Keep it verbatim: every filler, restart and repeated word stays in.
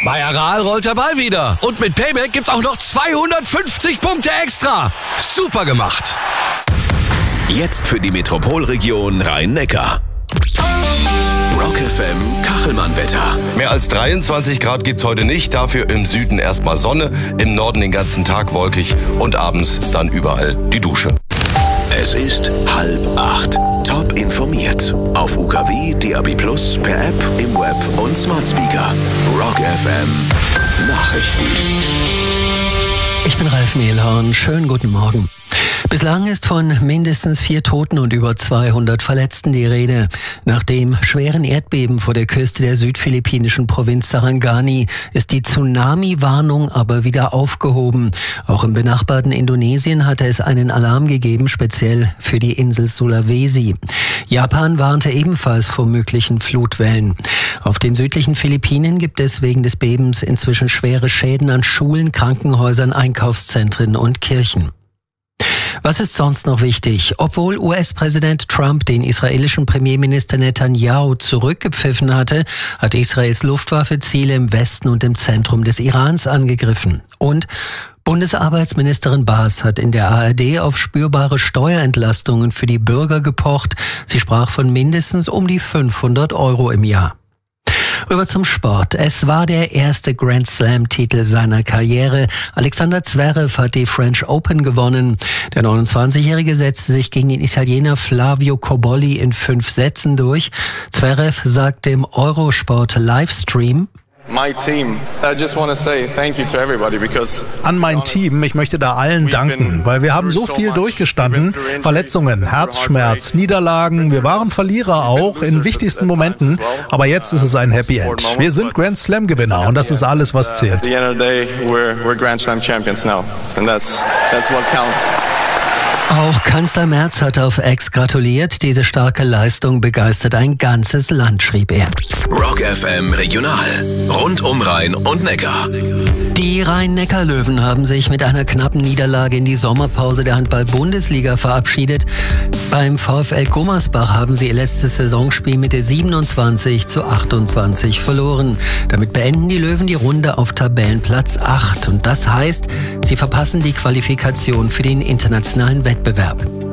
Majoral rollt der Ball wieder. Und mit Payback gibt's auch noch zweihundertfünfzig Punkte extra. Super gemacht. Jetzt für die Metropolregion Rhein-Neckar. Rock F M Kachelmann-Wetter. Mehr als dreiundzwanzig Grad gibt's heute nicht, dafür im Süden erstmal Sonne, im Norden den ganzen Tag wolkig und abends dann überall die Dusche. Es ist halb acht. Top informiert. Auf U K W, D A B plus, per App, im Web und Smart Speaker. Rock F M Nachrichten. Ich bin Ralf Mehlhorn. Schönen guten Morgen. Bislang ist von mindestens vier Toten und über zweihundert Verletzten die Rede. Nach dem schweren Erdbeben vor der Küste der südphilippinischen Provinz Sarangani ist die Tsunami-Warnung aber wieder aufgehoben. Auch im benachbarten Indonesien hatte es einen Alarm gegeben, speziell für die Insel Sulawesi. Japan warnte ebenfalls vor möglichen Flutwellen. Auf den südlichen Philippinen gibt es wegen des Bebens inzwischen schwere Schäden an Schulen, Krankenhäusern, Einkaufszentren und Kirchen. Was ist sonst noch wichtig? Obwohl U S-Präsident Trump den israelischen Premierminister Netanyahu zurückgepfiffen hatte, hat Israels Luftwaffe Ziele im Westen und im Zentrum des Irans angegriffen. Und Bundesarbeitsministerin Baas hat in der A R D auf spürbare Steuerentlastungen für die Bürger gepocht. Sie sprach von mindestens um die fünfhundert Euro im Jahr. Rüber zum Sport. Es war der erste Grand Slam-Titel seiner Karriere. Alexander Zverev hat die French Open gewonnen. Der neunundzwanzigjährige setzte sich gegen den Italiener Flavio Cobolli in fünf Sätzen durch. Zverev sagt dem Eurosport-Livestream: An mein Team, ich möchte da allen danken, weil wir haben so viel durchgestanden. Verletzungen, Herzschmerz, Niederlagen, wir waren Verlierer auch in wichtigsten Momenten, aber jetzt ist es ein Happy End. Wir sind Grand Slam Gewinner und das ist alles, was zählt. Auch Kanzler Merz hat auf X gratuliert. Diese starke Leistung begeistert ein ganzes Land, schrieb er. Rock F M Regional. Rund um Rhein und Neckar. Die Rhein-Neckar-Löwen haben sich mit einer knappen Niederlage in die Sommerpause der Handball-Bundesliga verabschiedet. Beim VfL Gummersbach haben sie ihr letztes Saisonspiel mit der siebenundzwanzig zu achtundzwanzig verloren. Damit beenden die Löwen die Runde auf Tabellenplatz acht. Und das heißt, sie verpassen die Qualifikation für den internationalen Wettbewerb.